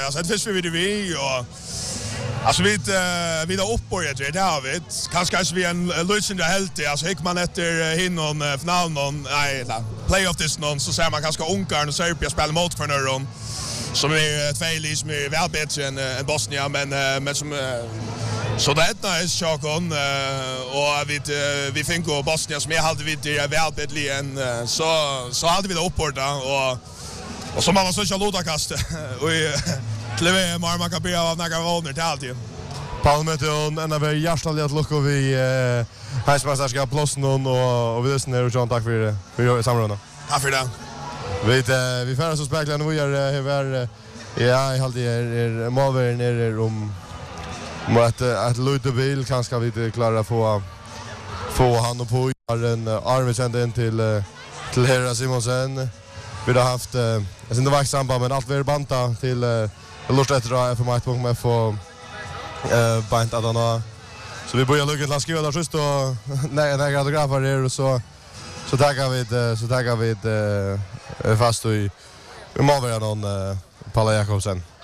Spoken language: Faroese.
alltså det finns vi och alltså vi är uppborget det har vi. Kanske vi en lösning där helt alltså gick man efter hinnon finalen nej playoff this någon så ser man kanske Ungarn och Serbien spelar mot för någon som är ett fejl som är väl bättre än Bosnien men som så det är chocken och vi fick gå Bosnien som är hade vi det väl bättre än så hade vi det uppborda och så man så ska låta kasta och Kleve man kan bli av några våner till alltid. Palmeton en av hjärtligt att lucka vi Heinsmästarskap plus någon och vi lyssnar och John tack för det. Vi samrunda. Tack för det. Vi färdas och speglar nu är ja, jag hade är målvärden är om att luta bil kanske vi klarar få han och på en Arve sände in till Herra Simonsen. Vi har haft jag syns det var samband men allt vi banta till lust efter att för mig få bant att han så vi börjar lucka till skriva där just och när autografer är så taggar vi fast i målvärden Paula Jakobsen.